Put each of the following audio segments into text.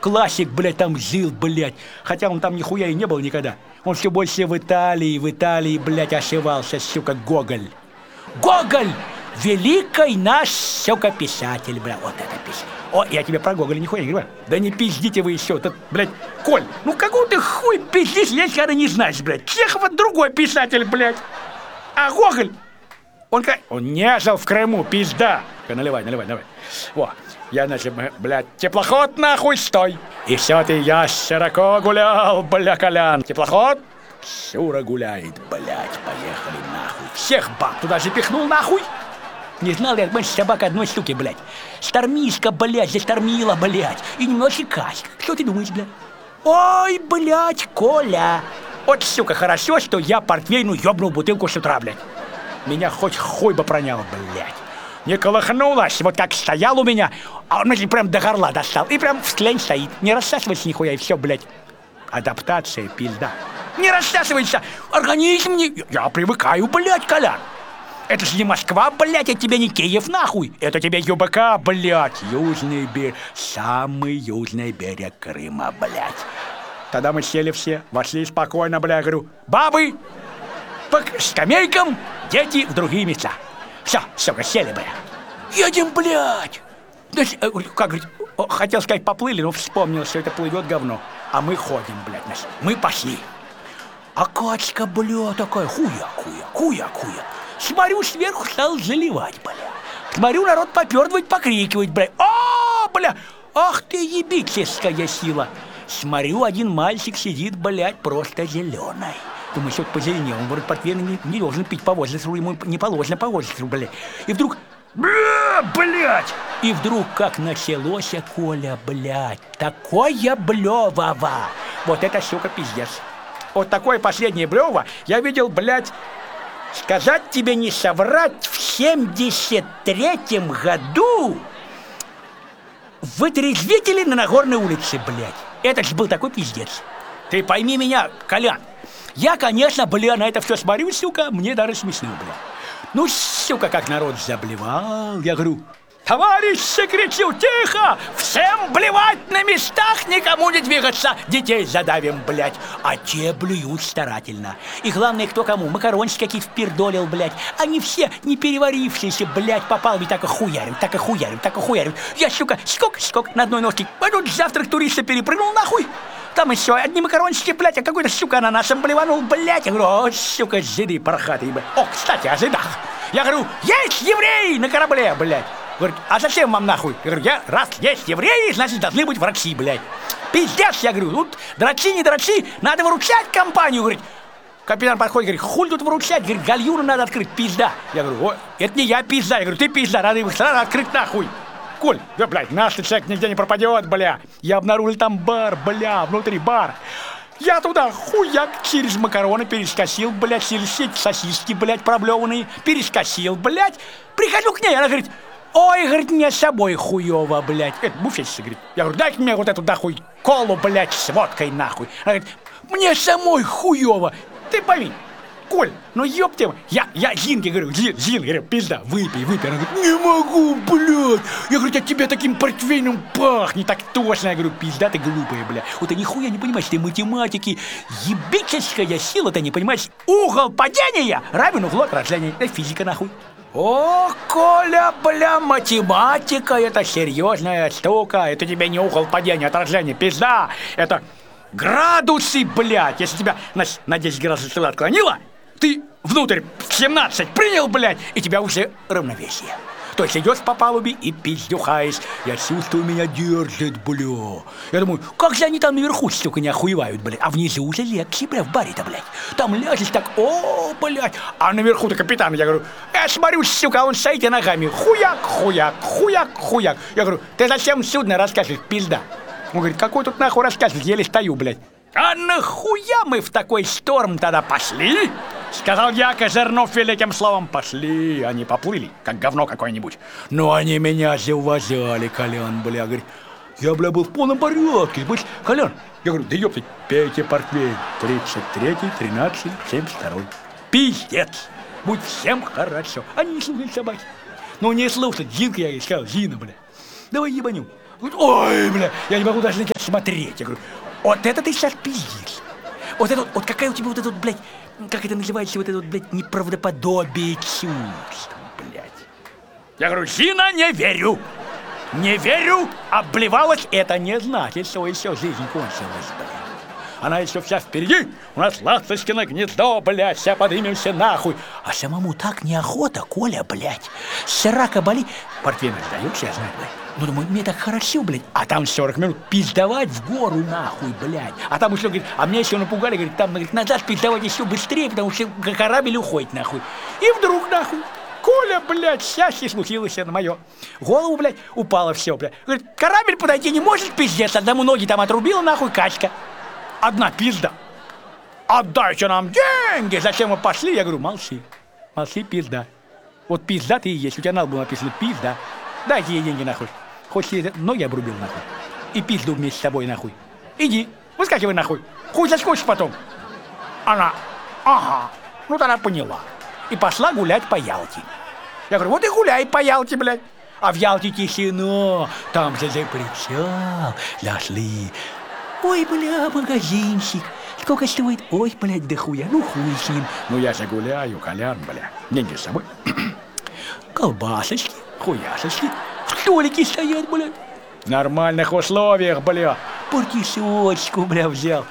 классик, блядь, там жил, блядь. Хотя он там нихуя и не был никогда. Он все больше в Италии, блядь, ошивался, сука, Гоголь. Гоголь! Великий наш, сука, писатель, бля, вот это писатель. О, я тебе про Гоголя нихуя не говорю. Да не пиздите вы еще, тут, блядь, Коль, ну какого ты хуй пиздишь, если не знаешь, блядь. Чехов другой писатель, блядь. А Гоголь, он не жил в Крыму, пизда. Наливай. Во, я, значит, блядь, теплоход нахуй стой. И все ты, я широко гулял, бля, Колян. Теплоход Шура гуляет, блядь, поехали нахуй. Всех баб туда же пихнул нахуй. Не знал я, блядь, собака одной штуки, блядь. Штормиска, блядь, заштормила, блядь. И немножко каська. Что ты думаешь, блядь? Ой, блядь, Коля. Вот, сука, хорошо, что я портвейну ёбнул бутылку с утра, блядь. Меня хоть хуй бы пронял, блядь. Не колыхнулась, вот как стоял у меня, а он, значит, прям до горла достал. И прям в тлень стоит. Не рассасывайся нихуя, и все, блядь. Адаптация, пизда. Не рассасывайся. Организм не... Я привыкаю, блядь, Коля. Это же не Москва, блядь, это тебе не Киев, нахуй. Это тебе ЮБК, блядь. Южный берег, самый южный берег Крыма, блядь. Тогда мы сели все, вошли спокойно, блядь, говорю, бабы по скамейкам, дети в другие места. Все, сука, сели, блядь. Едем, блядь. Как говорить, хотел сказать, поплыли, но вспомнил, что это плывет говно. А мы ходим, блядь, мы пошли. А качка, бля, такая, хуя. Смотрю, сверху стал заливать, бля. Смотрю, народ попердывает, покрикивает, бля. О, бля, ах ты ебическая сила. Смотрю, один мальчик сидит, блядь, просто зеленый. Думаю, что-то позеленел, он вроде портвейн не должен пить по возрасту, ему не положено по возрасту, блядь. И вдруг, блядь. И вдруг, как началось, Коля, блядь, такое блёвово. Вот это, сука, пиздец. Вот такое последнее блёво я видел, блядь, сказать тебе не соврать, в 73-м году в Вытрезвителе на Нагорной улице, блядь. Это ж был такой пиздец. Ты пойми меня, Колян. Я, конечно, бля, на это все смотрю, сука, мне даже смешно, бля. Ну, сука, как народ заблевал. Я говорю, товарищи, кричу, тихо! Всем блевать на местах, никому не двигаться! Детей задавим, блядь! А те блюют старательно. И главное, кто кому, макарончики какие впердолил, блядь. Они все не переварившиеся, блядь, попал, ведь так и хуярим. Я, сука, скок на одной ножке. А тут завтрак туриста перепрыгнул нахуй. Там еще одни макарончики, блядь, а какой-то, сука, ананасом блеванул, блядь. Я говорю, о, сука, жиды пархатые, блядь. О, кстати, о жидах. Я говорю, есть евреи на корабле, блядь. Говорит, а зачем вам нахуй? Я говорю, раз есть евреи, значит, должны быть врачи, блядь. Пиздец, я говорю, тут дрочи, не дрочи, надо выручать компанию, говорит. Капитан подходит, говорит, хуй тут выручать, говорит, гальюну надо открыть, пизда. Я говорю, о, это не я пизда, я говорю, ты пизда, надо его сразу открыть нахуй. Коль, да, блядь, наш человек нигде не пропадет, бля. Я обнаружил там бар, бля, внутри бар. Я туда хуяк через макароны перескосил, блядь, через сосиски, блядь, проблеванные, перескосил, блядь. Прихожу к ней, она говорит, ой, говорит, мне с собой хуёво, блядь. Это буфетчица, говорит. Я говорю, дайте мне вот эту нахуй колу, блядь, с водкой, нахуй. Она говорит, мне самой хуёво. Ты пойми, Коль, ну ёб тебя. Я Зинке говорю, Зин, говорю, пизда, выпей. Она говорит, не могу, блядь. Я говорю, от тебя таким портвейном пахнет. Так точно. Я говорю, пизда ты глупая, бля. Вот ты нихуя не понимаешь, ты математики. Ебическая сила, ты не понимаешь. Угол падения равен углу отражения. Это физика, нахуй. О, Коля, бля, математика, это серьезная штука. Это тебе не угол падения, отражение, пизда. Это градусы, блядь. Если тебя на 10 градусов отклонило, ты внутрь в 17 принял, блядь, и тебя уже равновесие. То есть идешь по палубе и пиздюхаешь. Я чувствую, меня держит, бля. Я думаю, как же они там наверху столько не охуевают, блядь. А внизу уже легче, бля, в баре-то, блядь. Там ляжешь так, о, блядь. А наверху-то капитан, я говорю, смотрю, сука, он стоит и ногами. Хуяк. Я говорю, ты зачем судно рассказываешь, пизда? Он говорит, какой тут нахуй рассказывать, еле стою, блядь. А нахуя мы в такой шторм тогда пошли? Сказал я, Козырнов великим словом, пошли. Они поплыли, как говно какое-нибудь. Но они меня зауважали, Колян, бля. Говорит, я, бля, был в полном порядке. Колян, я говорю, да ёпты, пейте портвейн. 33-й, 13-й, 72-й. Пиздец. Будь всем хорошо. Они не слушают собаки. Ну не слушать. Зинка, я ей сказал, Зина, бля. Давай ебанем. Ой, бля, я не могу даже лететь. смотреть. Я говорю, вот это ты сейчас пиздишь. Вот это вот какая у тебя вот эта вот, блядь, как это называется, вот это вот, блядь, неправдоподобие чувств, блядь. Я говорю, Зина, не верю. Не верю, обливалась, это не значит, что еще жизнь кончилась, блядь. Она еще вся впереди, у нас ласточкино гнездо, блядь, вся подымемся нахуй. А самому так неохота, Коля, блядь. Срака болит. Портвейн сдается, я знаю, блядь. Ну, думаю, мне так хорошо, блядь. А там 40 минут пиздовать в гору, нахуй, блядь. А там еще, говорит, а меня еще напугали, говорит, там, говорит, назад пиздовать еще быстрее, потому что корабль уходит, нахуй. И вдруг, нахуй, Коля, блядь, счастье случилось на мое. Голову, блядь, упало все, блядь. Говорит, корабль подойти не может, пиздец, одному ноги там отрубила, нахуй, качка. Одна пизда. Отдайте нам деньги. Зачем мы пошли? Я говорю, молчи. Молчи, пизда. Вот пизда ты и есть. У тебя на лбу написано пизда. Дайте ей деньги, нахуй. Хоть ей ноги обрубил, нахуй. И пизду вместе с собой, нахуй. Иди, выскакивай, нахуй. Хуй заскочишь потом. Она, ага. Ну, тогда поняла. И пошла гулять по Ялте. Я говорю, вот и гуляй по Ялте, блядь. А в Ялте тишина. Там же за причал нашли. Ой, бля, магазинчик. Сколько стоит? Ой, блядь, да хуя. Ну, хуй с ним. Ну, я же гуляю, Колян, бля. Деньги с собой. Колбасочки, хуясочки. Столики стоят, бля. В нормальных условиях, бля. Партисочку, бля, взял.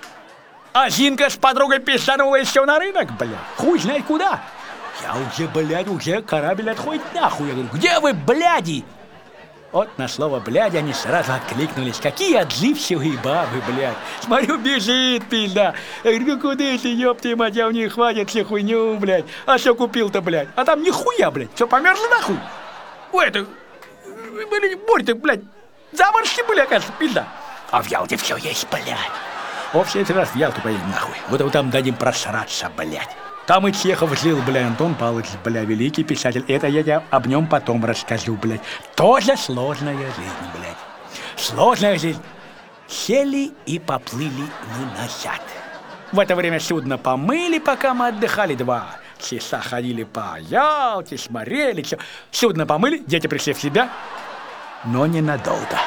А Зинка с подругой пизданула еще на рынок, бля. Хуй знает куда. Я уже, блядь, уже корабль отходит нахуй. Я говорю, где вы, бляди? Вот на слово «блядь» они сразу откликнулись. Какие отзывчивые бабы, блядь. Смотрю, бежит, пизда. Я говорю, ну куда ты, ёпты, мать, я у них хватит всю хуйню, блядь. А что купил-то, блядь? А там нихуя, блядь. Все померзло нахуй. Ой, это... Борь-то, блядь, заморозки были, оказывается, пизда. А в Ялте все есть, блядь. В следующий раз в Ялту поедем нахуй. Вот там дадим просраться, блядь. Там и Чехов жил, бля, Антон Павлович, бля, великий писатель. Это я тебе об нем потом расскажу, блядь. Тоже сложная жизнь, блядь. Сложная жизнь. Сели и поплыли мы назад. В это время судно помыли, пока мы отдыхали. 2 часа ходили по Ялте, смотрели, все. Судно помыли, дети пришли в себя, но ненадолго.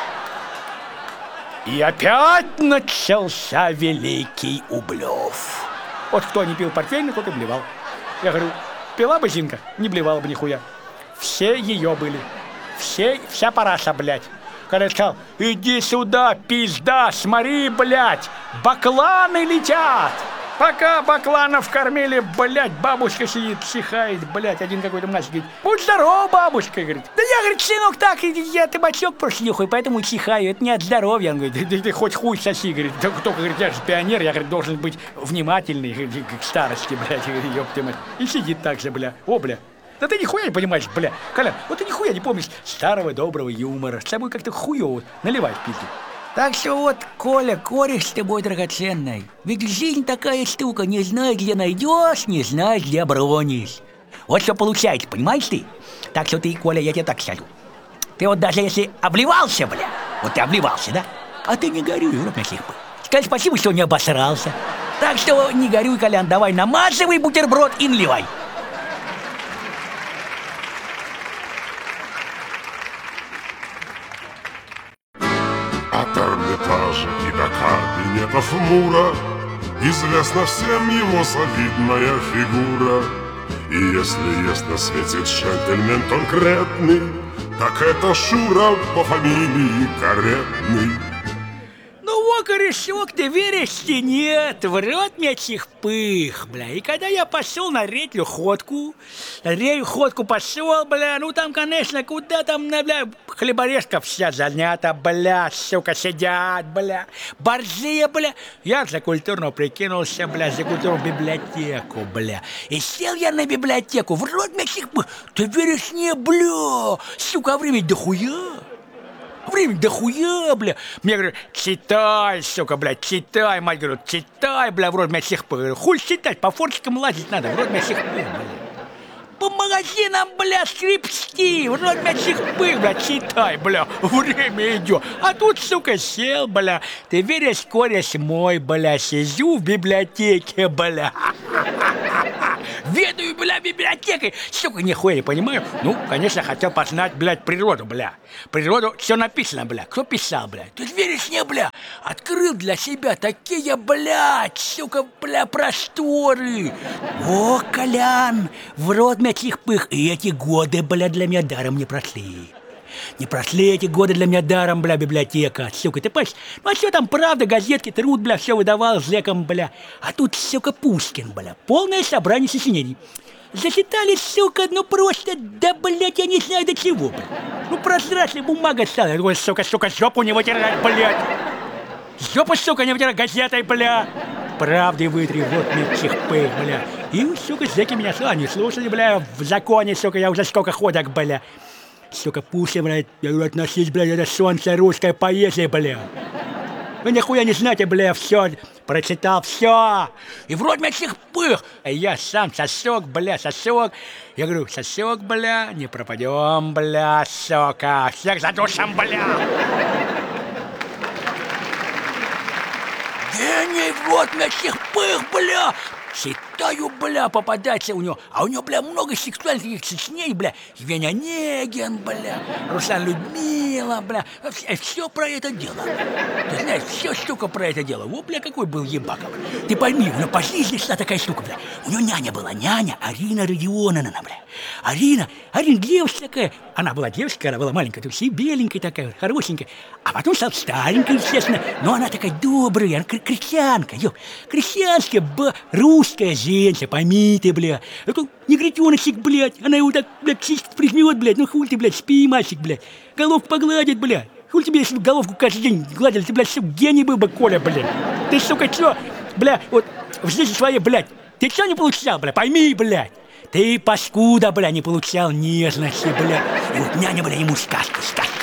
И опять начался великий Ублев. Вот кто не пил портвейн, тот и блевал. Я говорю, пила бы Зинка, не блевала бы нихуя. Все ее были. Вся параша, блядь. Когда я сказал, иди сюда, пизда, смотри, блядь, бакланы летят. Пока бакланов кормили, блядь, бабушка сидит, чихает, блядь. Один какой-то мальчик говорит, будь здорова, бабушка, говорит. Да я, говорит, сынок, так, я табачок просто нюхаю, поэтому чихаю, это не от здоровья. Он говорит, ты хоть хуй соси, говорит. Только, говорит, я же пионер, я, говорит, должен быть внимательный, говорит, к старости, блядь, ёпты мать. И сидит так же, бля, о, бля. Да ты нихуя не понимаешь, бля. Колян, вот ты нихуя не помнишь старого доброго юмора. С тобой как-то хуёво наливай в пизду. Так что вот, Коля, кореш с тобой драгоценный. Ведь жизнь такая штука, не знаешь, где найдешь, не знаешь, где обронишь. Вот что получается, понимаешь ты? Так что ты, Коля, я тебе так скажу. Ты вот даже если обливался, бля, вот ты обливался, да? А ты не горюй, ровно сихпы. Скажи спасибо, что не обосрался. Так что не горюй, Колян, давай намазывай бутерброд и наливай. От Эрмитажа и до кабинетов Мура известна всем его солидная фигура. И если есть на свете джентльмен конкретный, так это Шура по фамилии Каретный. Ну, во, корешок, ты веришь или нет? В рот мячих пых, бля. И когда я пошел на редью ходку пошел, бля, ну там, конечно, куда там, бля, хлеборезка вся занята, бля, сука, сидят, бля, борзые, бля. Я за культурно прикинулся, бля, за культурную библиотеку, бля. И сел я на библиотеку, в рот мячих пых. Ты веришь, не, бля, сука, время дохуя. Время дохуя, бля. Мне говорят, читай, сука, блядь, читай. Мать говорит, читай, бля, в рот мясих пых. Хуй читать, по фортикам лазить надо, в рот мясих пых, бля. По магазинам, бля, скрипсти, в рот мясих пых, бля, читай, бля. Время идет. А тут, сука, сел, бля. Ты веришь, кореш мой, бля, сижу в библиотеке, бля. ведаю, бля, библиотекой. Сука, нихуя не понимаю. Ну, конечно, хотел познать, блядь, природу, бля. Природу, все написано, бля. Кто писал, бля? Ты веришь мне, бля? Открыл для себя такие, блядь, сука, бля, просторы. О, Колян, в рот этих пых. И эти годы, бля, для меня даром не прошли. Не прошли эти годы для меня даром, бля, библиотека, сука, ты понимаешь? Ну а что там, правда, газетки, труд, бля, все выдавал зэкам, бля. А тут, сука, Пушкин, бля, полное собрание сочинений. Зачитали, сука, ну просто, да, блядь, я не знаю до чего, бля. Ну прозрачная бумага стала, ой, сука, жопу не вытирать, блядь. Жопу, сука, не вытирать газетой, бля. Правды вытри, вот этих пых, бля. И, сука, зэки меня не слушали, бля, в законе, сука, я уже сколько ходок, бля. Сука, Пушкин, блядь, я говорю, относись, блядь, это солнце русской поэзии, бля. Вы нихуя не знаете, бля, все, прочитал все. И вроде этих пых. А я сам сосок, бля, сосок. Я говорю, сосок, бля, не пропадем, бля, сука. Всех задушим, бля. Гений, вот этих пых, бля. Читаю, бля, попадается у него. А у него, бля, много сексуальных сочинений, бля. Евгений Онегин, бля, Руслан Людмила, бля. Все про это дело. Ты знаешь, все, штука, про это дело. Во, бля, какой был ебаков. Ты пойми, у него по жизни шла такая штука, бля. У него няня была, няня Арина Родионовна, бля. Арина девушка такая. Она была девушка, она была маленькая, все беленькая такая, хорошенькая. А потом стала старенькая, естественно. Но она такая добрая, она крестьянка, крестьянская, русская женщина, пойми ты, бля. Это негритеночек, блядь. Она его так, блядь, чисто прижмет, блядь. Ну хуй ты, блядь, спи, мальчик, блядь. Головку погладит, блядь. Хуй тебе, если бы головку каждый день гладили, ты, блядь, все, гений был бы, Коля, блядь. Ты, сука, чё, бля, вот в жизни своей, блядь, ты чё не получал, бля, пойми, блядь. Ты, паскуда, бля, не получал нежности, бля. И вот няня, бля, ему сказки,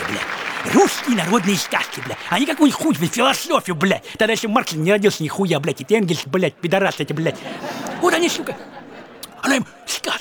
бля. Русские народные сказки, бля. А не какую-нибудь хуй, блядь, философию, блядь. Тогда еще Маркс не родился, нихуя, блядь. И Энгельс, блядь, пидорасы эти, блядь. Вот они, сука. Она им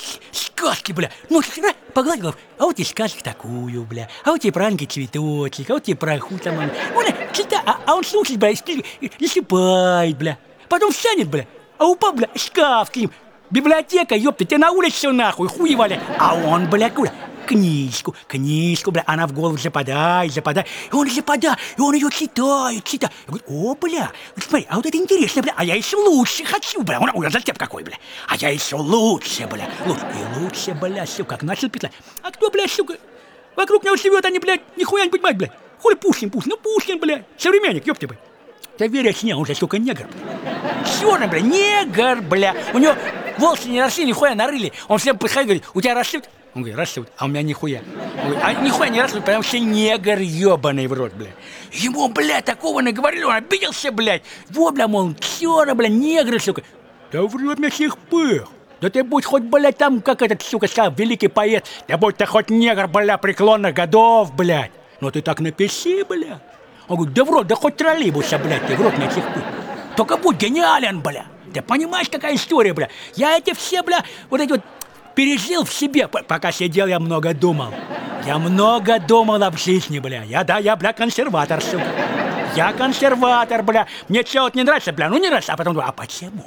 сказки, бля. Ну, погладила, а вот и сказки такую, бля. А вот и праздники цветочек, а вот и про хуй там. Он читает, а он слушает, бля, и сыпает, бля. Потом встанет, бля. А упал, бля, шкаф к ним. Библиотека, ёпта, тебе на улице нахуй, хуй валя. А он, бля, куда? Книжку, бля, она в голову западает. И он западает, и он ее читает. Я говорю, о, бля, вот смотри, а вот это интересно, бля, а я еще лучше хочу, бля. Ой, затем какой, бля. А я еще лучше, бля. Лучше, бля, сука, как начал петлять. А кто, бля, сука, вокруг него живет, они, блядь, нихуя не понимают, бля. Хули Пушкин, ну Пушкин, бля, современник, ёпта, бля. Ты веришь, не, он же, сука, негр, бля. Черный, бля, негр, бля. У него волосы не росли, нихуя нарыли. Он всем подходит, говорит, у тебя растут? Он говорит, растут, а у меня нихуя. Он говорит, а нихуя не растут, потому что негр ебаный в рот, бля. Ему, бля, такого наговорили, он обиделся, блядь. Вот, бля, мол, черный, бля, негр, сука. Да в рот мне всех пых. Да ты будь хоть, блядь, там, как этот, сука, сказал, великий поэт. Да будь ты хоть негр, бля, преклонных годов, блядь. Но ты так напиши, бля. Он говорит, да в рот, да хоть троллейбуса, блядь, ты в рот мне всех пых. Только будь гениален, бля. Ты понимаешь, какая история, бля? Я эти все, бля, вот эти вот пережил в себе. Пока сидел, я много думал. Я много думал об жизни, бля. Я, бля, консерватор, сука. Я консерватор, бля. Мне чего вот не нравится, бля, ну не нравится. А потом думаю, а почему?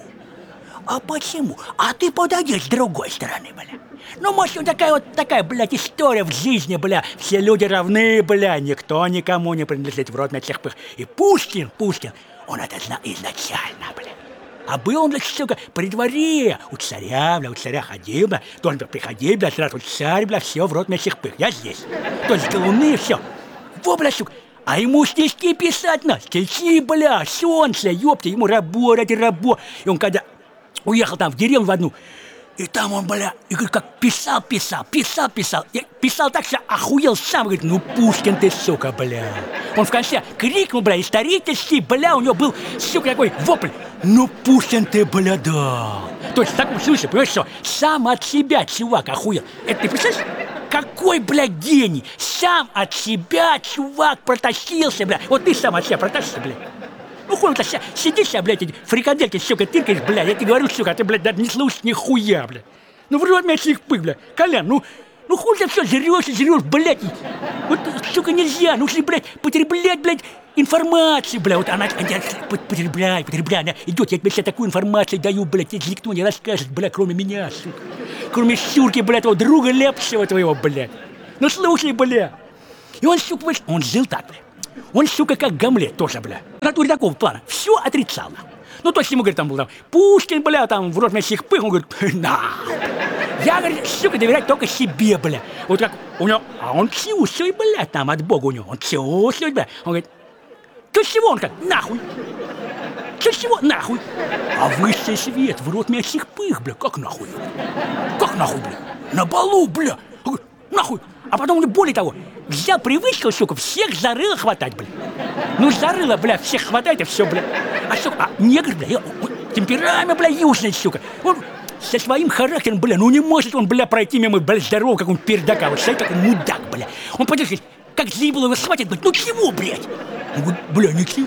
А ты подойди с другой стороны, бля. Ну, может, вот такая, блядь, история в жизни, бля. Все люди равны, бля. Никто никому не принадлежит в рот на всех пых. И Пушкин, он это знал изначально, бля. А был он, бля, сука, при дворе. У царя ходил, бля. Должен был приходить, бля, сразу царь, бля, все в рот на всех пых. Я здесь. То есть до луны, все. Во, бля, сука. А ему стишки писать надо. Стихи, бля, солнце, ёпта. Ему работать. И он когда уехал там в деревню в одну, и там он, бля, и говорит, как писал. Я писал так, что охуел сам, говорит, ну Пушкин ты, сука, бля. Он в конце крикнул, бля, исторический, бля, у него был, сука, такой вопль, ну Пушкин ты, бля, да. То есть в таком смысле, понимаешь, что сам от себя чувак охуел. Это ты представляешь? Какой, бля, гений. Сам от себя чувак протащился, бля. Вот ты сам от себя протащился, бля. Ну, хуй, ты сидишь, блядь, эти фрикадельки, сука, тыркаешь, блядь, я тебе говорю, сука, ты, блядь, даже не слушаешь нихуя, блядь. Ну, в рот меня всех пых, блядь. Колян, ну, Ну хуй ты все жрешь, блядь. Вот, сука, нельзя, нужно, блядь, потреблять, блядь, информацию, блядь. Вот она потребляй, она идет, я тебе сейчас такую информацию даю, блядь, тебе никто не расскажет, блядь, кроме меня, сука. Кроме Шурки, блядь, твоего друга Лепсева твоего, блядь. Ну слушай, блядь. И он, сука, он жил так, блядь. Он, сука, как Гамлет тоже, блядь. В натуре такого плана. Все отрицал. Ну, точно ему, говорит, там был там Пушкин, бля, там в рот мясих пых, он говорит, на. Я, говорит, сука, доверять только себе, бля. Вот как у него, а он чувствует, бля, там от Бога у него, он чувствует, бля. Он говорит, ты чего? Он как, нахуй. Ты чего? Нахуй. А высший свет в рот мясих пых, бля, как нахуй? Как нахуй, бля? На балу, бля. Он говорит, нахуй. А потом, более того, взял привычку, сука, всех за рыло хватать, бля. Ну, за рыло, бля, всех хватает, и все, бля. А, сука, негр, бля, темперамент, бля, южный, сука. Он со своим характером, бля, ну не может он, бля, пройти мимо, бля, здорового, как он пердака, вот стоит, как он мудак, бля. Он подержит, как заебало его схватит, блядь, ну чего, блядь? Он говорит, бля, ничего.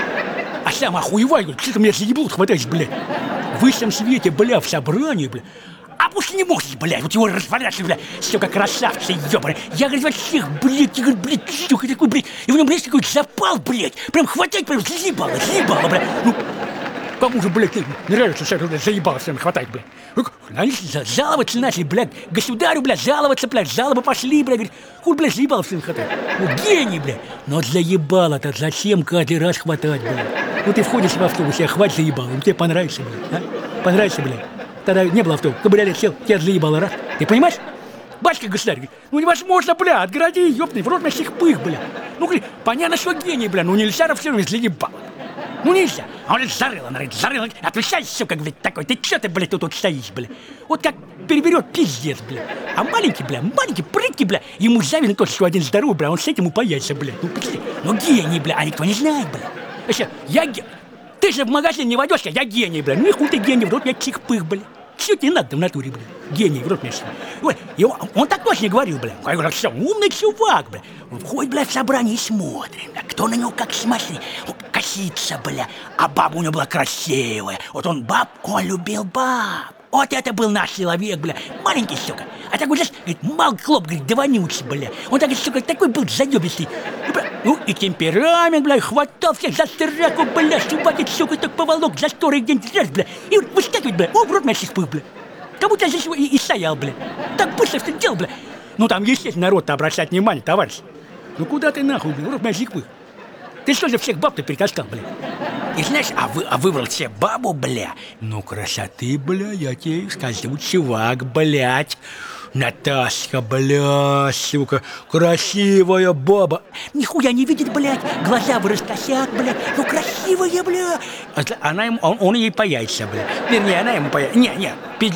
А сам охуевай, говорит, что ты меня заебал хватаешь, блядь. В высшем свете, бля, в собрании, бля. А пусть не можешь, блядь, вот его разворачивать, блядь, сука, красавцы, ёбаный. Я, говорит, вообще, блядь, я говорю, блядь, сука, такой, блядь, и в нем, блядь, такой запал, блядь, прям хватать, прям заебало, блядь. Ну, кому же, блядь, нравится, что заебало всем хватать, блядь. Они жаловаться начали, блядь, государю, блядь, жаловаться, блядь, жалобы пошли, блядь, говорит, хуй, блядь, заебало всем хватать. Ну, гений, блядь. Но заебало-то зачем каждый раз хватать, блядь? Ну, ты входишь в автобус, я хватит заебало, ну, тебе понравится, блядь, а? Понравится, блядь. Тогда не было автобуса, кабриолет сел, тебя заебало, раз. Ты понимаешь? Батька государь говорит, ну невозможно, бля, отгороди, ёпный, в рот мясих пых, бля. Ну, говорит, понятно, что гений, бля, ну нельзя все равно заебало. Ну нельзя. А он говорит, зарыло, отвечай, сука, блядь, такой, ты чё ты, блядь, тут стоишь, бля. Вот как переберет, пиздец, бля. А маленький, прыткий, бля, ему завидно тот, что один здоровый, бля, он с этим упаяется, бля. Ну, посмотри, ну гений, бля, а никто не знает, бля. Вообще, я гений. Ты же в магазин не войдешь, я гений, бля. Ну и хуй ты гений, в рот меня чих-пых, бля. Все тебе надо в натуре, бля. Гений, в рот меня. Вот, и он так точно говорил, бля. Я говорю, все, умный чувак, бля. Он входит, бля, в собрание и смотрит, бля. Кто на него как смотрит. Он косится, бля. А баба у него была красивая. Вот он любил баб. Вот это был наш человек, бля. Маленький, сука. А такой, знаешь, говорит, мал хлоп, говорит, да вонючий, бля. Он так, сука, такой был заебистый. Ну и темперамент, бля, хватал всех за стираку, бля, субатить, сука, так поволок за старый где-нибудь раз, бля. И вот выскакивать, бля, в рот мясих пых, бля. Как будто здесь и стоял, бля. Так быстро все делал, бля. Ну там, естественно, народ-то обращать внимание, товарищ. Ну куда ты нахуй, бля, в рот мясих пых? Ты что же всех баб-то перетаскал, бля? И знаешь, выбрал себе бабу, бля. Ну, красоты, бля, я тебе скажу, чувак, блядь. Наташка, бля, сука, красивая баба. Нихуя не видит, блядь, глаза вырастосят, блядь. Ну, красивая, бля. Он ей по яйца, бля. Вернее, она ему по яйца. Не,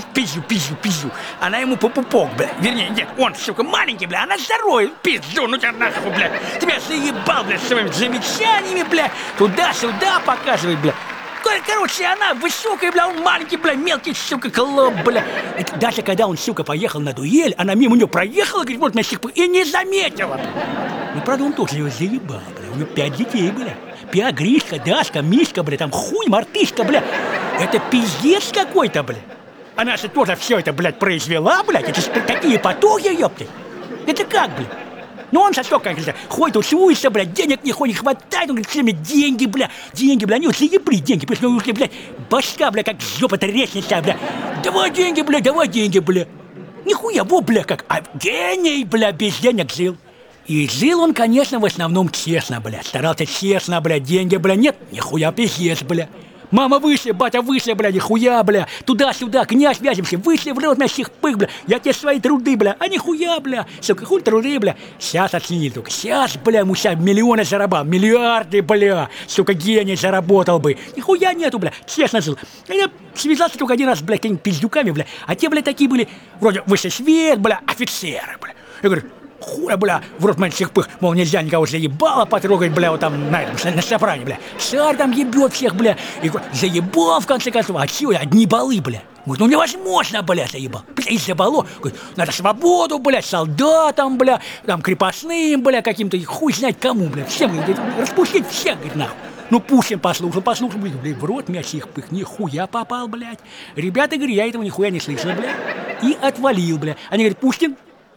пизжу. Она ему по пупок, бля. Вернее, нет, он, сука, маленький, бля, она здоровая. Пизжу, ну тебя нахуй, бля. Тебя заебал, бля, своими замечаниями, бля. Туда-сюда показывает, бля. Короче, она высокая, бля, он маленький, бля, мелкий, сука, клоп, бля. И даже когда он, сука, поехал на дуэль, она мимо него проехала, говорит, вот мясик, и не заметила. Ну, правда, он тоже ее заебал, бля. У него 5 детей, бля. 5, Гришка, Дашка, Мишка, бля, там хуй, мартышка, бля. Это пиздец какой-то, бля. Она же тоже все это, блядь, произвела, блядь. Это же какие потуги, ёпты. Это как, блядь? Ну он со столько, конечно, ходит, усуется, блядь, денег не хватает, он говорит, все время деньги, бля, они вот заебли деньги, потому что, блядь, башка, бля, как жопа-то речница, бля, давай деньги, бля. Нихуя, во, бля, как, а гений, бля, без денег жил. И жил он, конечно, в основном честно, бля, старался честно, бля, деньги, бля, нет, нихуя, пиздец, бля. Мама вышли, батя вышли, бля, нихуя, бля. Туда-сюда, князь вязимся, вышли в рот мясих пых, бля. Я тебе свои труды, бля, а нихуя, бля. Сука, хуй труды, бля. Сейчас оцени только. Сейчас, бля, ему сейчас миллионы заработал, миллиарды, бля. Сука, гений заработал бы. Нихуя нету, бля, честно жил. Я связался только один раз, бля, какими-то пиздюками, бля. А те, бля, такие были, вроде высший свет, бля, офицеры, бля. Я говорю, хуя, бля, в рот мясих пых, мол, нельзя никого заебало потрогать, бля, вот там на собрании, бля. Царь там ебет всех, бля. И заебал, в конце концов, а чего, одни балы, бля. Говорит, ну невозможно, бля, заебал. Бля, из-за бало. Говорит, надо свободу, бля, солдатам, бля, там, крепостным, бля, каким-то, хуй знает кому, бля. Всем, говорит, распустить всех, говорит, нахуй. Ну, Пушкин послушал, блядь, в рот мясих пых, нихуя попал, блядь. Ребята, говорят, я этого нихуя не слышал, бля. И отвалил, бля. Они говорят, Пушкин,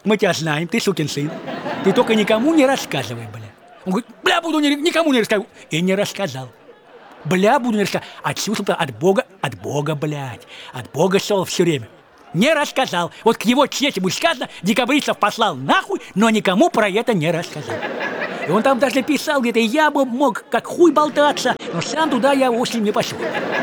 мы тебя знаем, ты сукин сын. Ты только никому не рассказывай, бля. Он говорит, бля, буду никому не рассказывать. И не рассказал. Бля, буду не рассказывать. Отсюда от Бога, блядь. От Бога шел все время. Не рассказал. Вот к его чести будет сказано, декабристов послал нахуй, но никому про это не рассказал. И он там даже писал где-то, я бы мог как хуй болтаться, но сам туда я вовсе не пошел.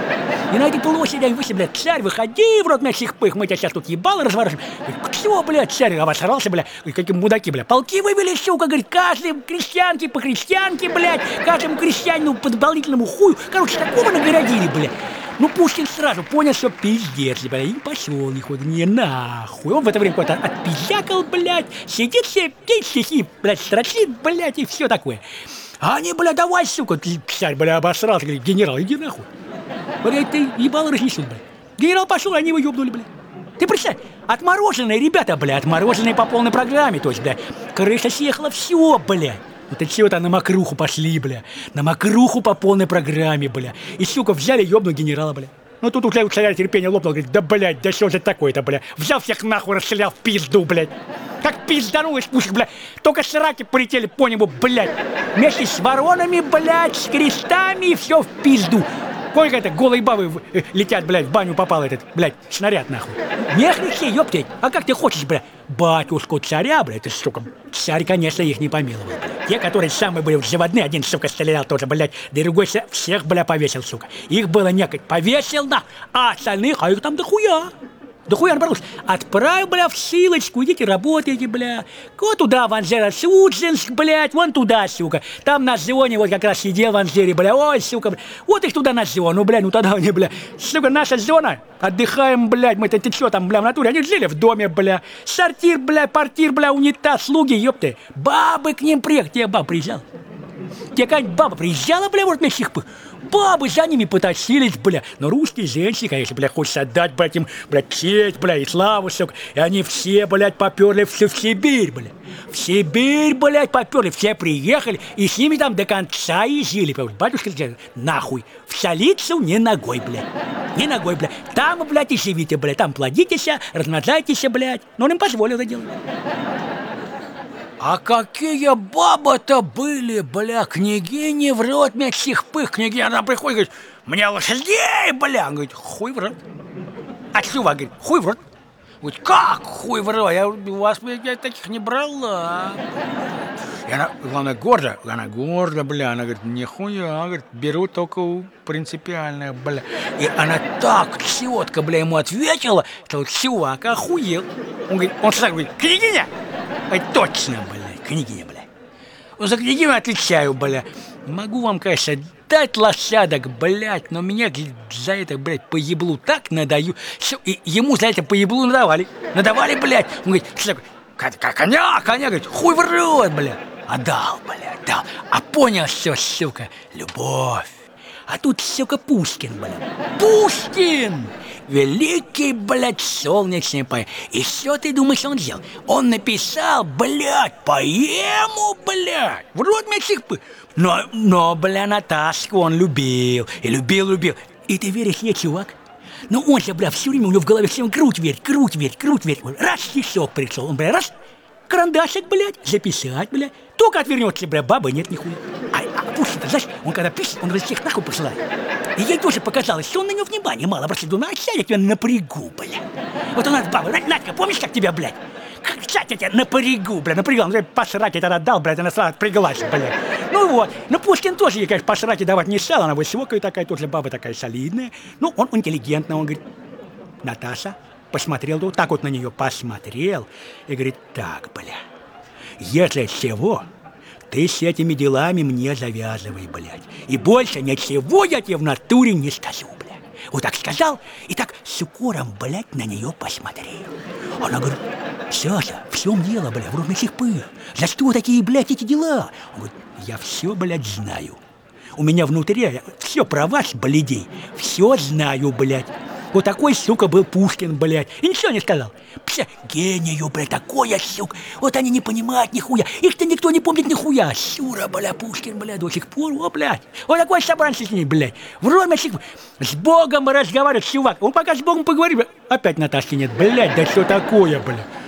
И на этой площади они вышли, блядь, царь, выходи, в рот мясих пых, мы тебя сейчас тут ебало разворошим. Чего, блядь, царь обосрался, блядь, какие мудаки, блядь. Полки вывели, сука, говорит, каждой крестьянке по крестьянке, блядь, каждому крестьянину по дополнительному хую. Короче, такого нагородили, блядь. Ну, Пушкин сразу понял, что пиздец, блядь, и пошел, не нахуй. Он в это время куда-то отпиздякал, блядь, сидит себе, стихи, блядь, строчит, блядь, и все такое. А они, блядь, давай, сука, царь, блядь, обосрался, говорит, генерал, иди нахуй. Блядь, ты ебало разнесут, блядь. Генерал пошел, они его ебнули, блядь. Ты представь, отмороженные ребята, блядь, отмороженные по полной программе, то есть, блядь, крыша съехала, все, блядь. Это чего-то на мокруху пошли, бля. На мокруху по полной программе, бля. И, сука, взяли ёбну генерала, бля. Ну тут у царя терпение лопнуло, говорит, да, блядь, да что же такое-то, бля. Взял всех нахуй, расстрелял в пизду, блядь. Как пизданулась пушек, бля. Только сраки полетели по небу, блядь. Вместе с воронами, блядь, с крестами, и все в пизду. Сколько это голые бабы летят, блядь, в баню попал этот, блядь, снаряд, нахуй. Нехрен ёптей, а как ты хочешь, блядь, батюшку царя, блядь, ты, сука, царь, конечно, их не помиловал, блядь. Те, которые самые были заводные, один, сука, стрелял тоже, блядь, другой всех, бля, повесил, сука. Их было некогда, повесил, на, а остальных, а их там дохуя. Дохуя, наоборот, отправил, бля, в ссылочку, идите работайте, бля. Вот туда, в Анжеро-Судженск, блядь, вон туда, сука. Там на зоне вот как раз сидел в Анжере, бля, ой, сука, бля. Вот их туда на зону, бля, ну тогда они, бля. Сука, наша зона, отдыхаем, блядь, мы-то, ты что там, бля, в натуре, они жили в доме, бля. Сортир, бля, портир, бля, унитаз, слуги, ёпты. Бабы к ним приехали, тебе баба приезжала. Тебе какая-нибудь баба приезжала, бля, вот месяц пых. Бабы за ними потащились, бля. Но русские женщины, конечно, бля, хочется отдать, блядь, им, блядь, честь, бля, и славу, сука. И они все, блядь, поперли в Сибирь, бля. В Сибирь, блядь, поперли, все приехали, и с ними там до конца и жили. Батюшка сказал, нахуй, в столицу не ногой, блядь. Не ногой, блядь. Там, блядь, и живите, блядь, там плодитесь, размножайтесь, блядь. Но он им позволил это делать. А какие бабы-то были, бля, княгини в рот мясих пых, княгиня, она приходит, говорит, мне лошадей, бля, он говорит, хуй в рот. Отсюда, говорит, хуй в рот. Говорит, как хуй в рот? Я у вас, я таких не брала. И она, главное, гордо, бля, она говорит, нихуя, говорит, беру только принципиальное, бля. И она так четко, бля, ему ответила, что вот чувак охуел. Он говорит, он сразу говорит, княгиня? Говорит, точно, бля, княгиня, бля. Он за княгиню отвечаю, бля. Могу вам, конечно, дать лошадок, блядь, но меня за это, блядь, по еблу так надаю. И ему за это по еблу надавали. Надавали, блядь. Он говорит, что коня, говорит, хуй в рот, бля. Отдал, бля, дал. А понял, что, сука, любовь. А тут, сука, Пушкин, блядь. Пушкин! Великий, блядь, солнечный поэт. И что ты думаешь, он сделал? Он написал, блядь, поэму, блядь. В рот мясих пых. Но, бля, Наташку он любил. И любил. И ты веришь мне, чувак? Ну он же, бля, все время у него в голове всем круть верть. Раз стишок пришел, он, бля, раз, карандашик, блядь, записать, блядь. Только отвернется, бля, бабы нет нихуя. А Пушкин, знаешь, он когда пишет, он всех нахуй посылает. И ей тоже показалось, что он на него внимания мало обратил. Ну, а сейчас я тебя напрягу, бля. Вот у нас баба, Надька, помнишь, как тебя, блядь? Сейчас я тебя напрягу, бля, напрягал. Ну, посрать это отдал, блядь, она сразу отпряглась, блядь. Ну вот, но Пушкин тоже ей, конечно, посрать и давать не стал. Она высокая такая, тоже баба такая солидная. Ну, он интеллигентный, он говорит, Наташа, посмотрел, вот так вот на нее посмотрел. И говорит, так, бля, если чего... Ты с этими делами мне завязывай, блядь. И больше ничего я тебе в натуре не скажу, блядь. Вот так сказал, и так с укором, блядь, на нее посмотрел. Она говорит, Саша, в чем дело, блядь, в рот пых? За что такие, блядь, эти дела? Он говорит, я все, блядь, знаю. У меня внутри все про вас, блядей, все знаю, блядь. Вот такой, сука, был Пушкин, блядь. И ничего не сказал. Пся, гению, блядь, такой, сука. Вот они не понимают нихуя. Их-то никто не помнит нихуя. Сюра, блядь, Пушкин, блядь, до сих пор, о, блядь. Вот такой собранцы с ней, блядь. Вроде с Богом разговаривает, чувак. Он пока с Богом поговорит, блядь. Опять Наташки нет, блядь, да что такое, блядь.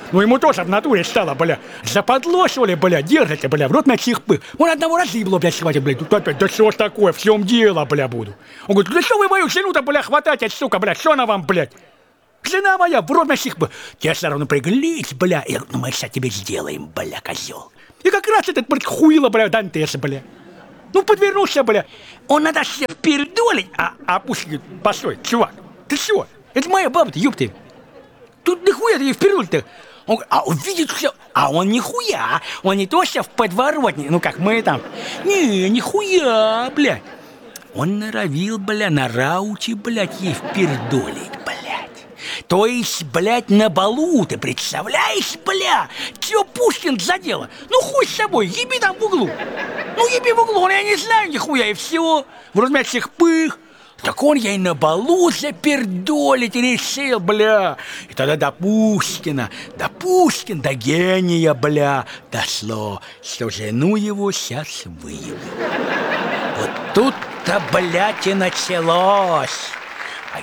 Ну ему тоже в натуре стало, бля, западло, что ли, бля, держите, бля, в рот на чих пых. Он одного разъебло, бля, схватит, бля, тут опять, да что ж такое, в чем дело, бля, буду. Он говорит, да что вы мою жену-то, бля, хватаете, сука, бля, что она вам, блядь? Жена моя, в рот на чих пых. Тебе все равно приглись, бля. Я говорю, ну мы сейчас тебе сделаем, бля, козел. И как раз этот, блядь, хуйло, бля, Дантес, бля. Ну, подвернулся, бля. Он надо себе передолить, пусть, постой, чувак, ты что? Это моя баба-то, ёпты. Тут нихуя ты ей вперед-то. Он говорит, а он видит все. А он нихуя. Он не то что в подворотне, ну как мы там. Не, нихуя, блядь. Он норовил, бля, на рауте, блядь, ей впердолить, блядь. То есть, блядь, на балу, ты представляешь, бля? Чё Пушкин задело? Ну хуй с собой, еби там в углу. Ну еби в углу, я не знаю нихуя, и все. В размягших пых. Так он ей на балу запердолить решил, бля. И тогда до Пушкина, до гения, бля, дошло, что жену его сейчас выебут. Вот тут-то, блядь, и началось. А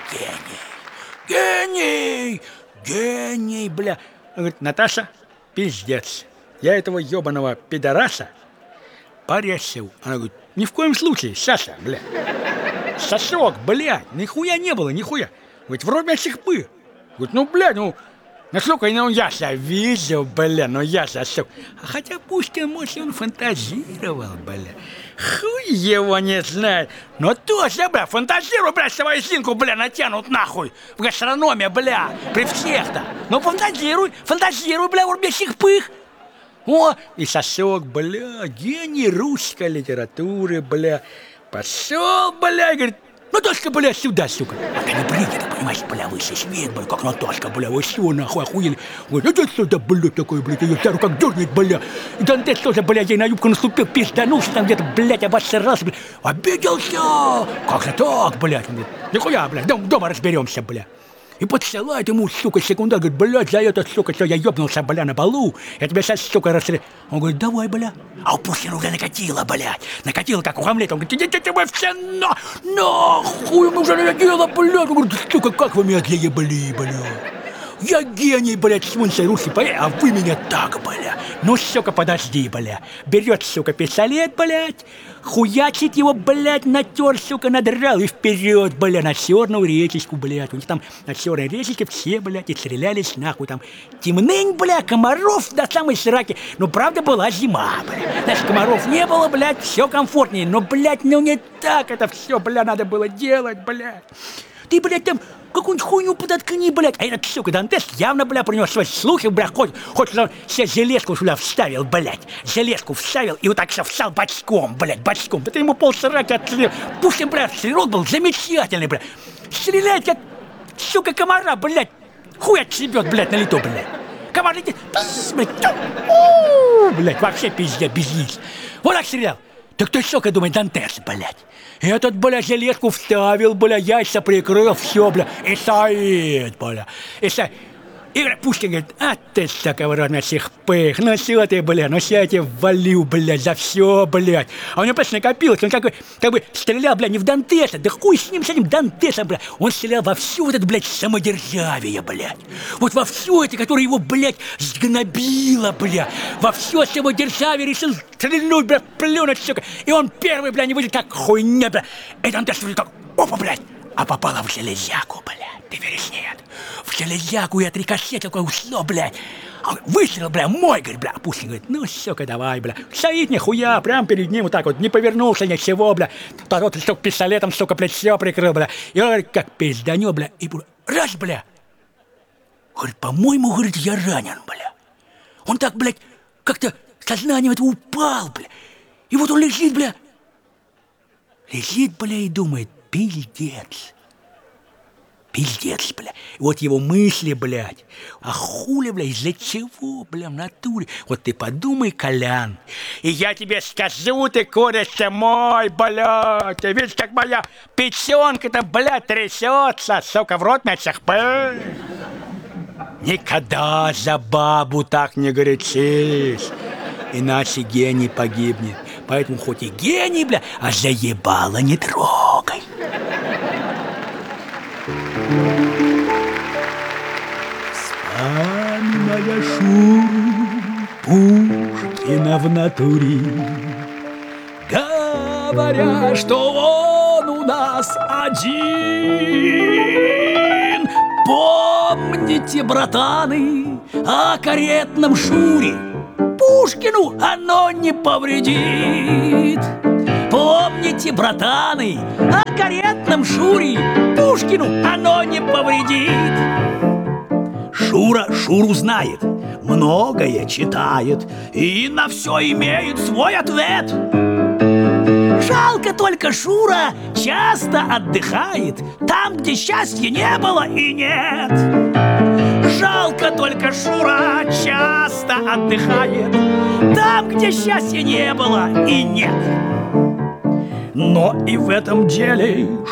гений, бля. Он говорит, Наташа, пиздец, я этого ебаного пидораса порезал. Она говорит, ни в коем случае, Саша, бля. Сосок, блядь, нихуя не было, нихуя. Говорит, вроде всех бы. Говорит, ну, блядь, насколько я себя видел, бля, я сосок. Хотя Пушкин, может, он фантазировал, бля. Хуй его не знает. Но тоже, бля, фантазирую, бля, свою синку, бля, натянут нахуй. В гастрономе, бля, при всех-то. Ну, фантазируй, бля, вроде всех пых. О, и сосок, бля, гений русской литературы, бля. Пошел, бля, говорит, Наташка, бля, сюда, сука. А ты не принято, понимаешь, бля, высший свет, бля, как Наташка, бля, вы что, нахуй, охуели? Говорит, это что за, бля, такое, бля, ее стару как дернет, бля. И Дантес тоже, бля, ей на юбку наступил, пизданулся там где-то, блядь, обосрался, бля. Обиделся! Как же так, блядь? Он говорит, нихуя, бля, дома разберемся, бля. И подсылает ему, сука, секундар, говорит, блядь, за это, сука, что я ёбнулся, бля, на балу, я тебя сейчас, сука, расстреляю. Он говорит, давай, бля. А у Пушкина уже накатило, блядь. Накатило, как у Гамлета. Он говорит, идите вы все нахуй, мы уже накатило, блядь. Он говорит, сука, как вы меня заебали, блядь. Я гений, блядь, свинца русский поэт, а вы меня так, бля. Ну, сука, подожди, бля. Берет, сука, пистолет, блядь, хуячит его, блядь, натер, сука, надрал и вперед, бля, на черную речечку, блядь. У них там на черной речечке все, блядь, и стрелялись нахуй там. Темнынь, бля, комаров до самой сраки. Ну, правда, была зима, бля. Значит, комаров не было, блядь, все комфортнее. Но, блядь, ну не так это все, бля, надо было делать, блядь. Ты, блядь, там какую-нибудь хуйню подоткни, блядь. А этот, сука, Дантес явно, бля, принес свои слухи, бля, хоть он себе железку сюда вставил, блядь. Железку вставил и вот так все встал бочком, блядь, бочком. Да ты ему полсраки отстрелил. Пушкин, блядь, стрелок был замечательный, блядь. Стреляет, как, сука, комара, блядь. Хуй отсебет, блядь, на лету, блядь. Комар летит, блядь, вообще пиздец, без яиц. Вот так стрелял. Так ты, сука, думай, Дантес, блядь. Этот, бля, железку вставил, бля, яйца прикрыл, все, бля, и стоит, бля. И стоит. И Пушкин говорит, а ты, сука, в рот на всех пых, ну все ты, бля, ну все я тебе валю, блядь, за все, блядь. А у него просто накопилось, он как бы стрелял, бля, не в Дантеса, да хуй с этим Дантесом, бля. Он стрелял во все вот это, блядь, самодержавие, блядь. Вот во все это, которое его, блядь, сгнобило, бля. Во все самодержавие решил стрельнуть, бля, плюнуть, сука. И он первый, бля, не выйдет, как хуйня, бля. И Дантес так, опа, блядь, а попало в железяку, блядь. Ты веришь, нет? В железяку и отрикошетил, какое ушло, блядь. Выстрел, бля, мой, говорит, бля. Пушкин говорит, ну, сука, давай, бля. Стоит нихуя, прям перед ним вот так вот, не повернулся ничего, бля. Тот, сука, пистолетом, сука, блядь, все прикрыл, бля. И он говорит, как пизданет, бля, и раз, бля. Говорит, по-моему, говорит, я ранен, бля. Он так, блядь, как-то сознание это упал, бля. И вот он лежит, бля. Лежит, бля, и думает, пиздец. Пиздец, бля. Вот его мысли, блядь. А хули, бля, из-за чего, бля, в натуре? Вот ты подумай, Колян. И я тебе скажу, ты курица мой, блядь. Ты видишь, как моя печенка-то, блядь, трясется, сука, в рот мясах. Никогда за бабу так не горячись. Иначе гений погибнет. Поэтому хоть и гений, бля, а заебало не трогай. Вспоминай. Главная Шура Пушкина в натуре. Говорят, что он у нас один. Помните, братаны, о каретном Шуре? Пушкину оно не повредит. Помните, братаны, о каретном Шуре? Пушкину оно не повредит. Шура Шуру знает, многое читает и на все имеет свой ответ. Жалко только Шура часто отдыхает там, где счастья не было и нет. Жалко только Шура часто отдыхает там, где счастья не было и нет. Но и в этом деле